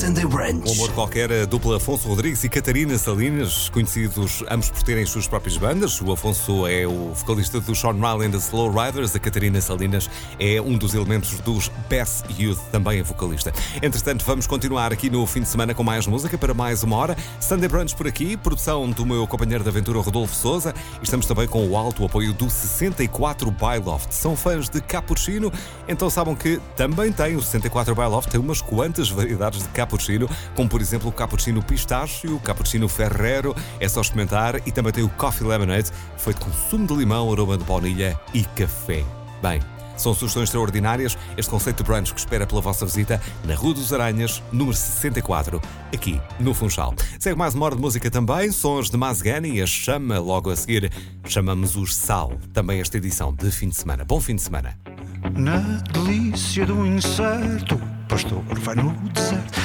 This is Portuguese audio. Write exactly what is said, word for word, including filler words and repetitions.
Sunday Brunch. Um amor qualquer, a dupla Afonso Rodrigues e Catarina Salinas, conhecidos ambos por terem as suas próprias bandas. O Afonso é o vocalista do Sean Riley and the Slow Riders, a Catarina Salinas é um dos elementos dos Bass Youth, também é vocalista. Entretanto, vamos continuar aqui no fim de semana com mais música para mais uma hora. Sunday Brunch por aqui, produção do meu companheiro de aventura Rodolfo Sousa. Estamos também com o alto apoio do sessenta e quatro by Loft. São fãs de cappuccino, então sabem que também tem o sessenta e quatro by Loft, tem umas quantas variedades de cappuccino, como por exemplo o cappuccino pistache, o cappuccino ferrero, é só experimentar, e também tem o coffee lemonade, feito com sumo de limão, aroma de baunilha e café. Bem, são sugestões extraordinárias, este conceito de brunch que espera pela vossa visita na Rua dos Aranhas, número sessenta e quatro, aqui no Funchal. Segue mais uma hora de música também, sons de Mazgani e a Chama logo a seguir. Chamamos os Sal, também esta edição de fim de semana. Bom fim de semana. Na delícia do incerto, o pastor vai no deserto.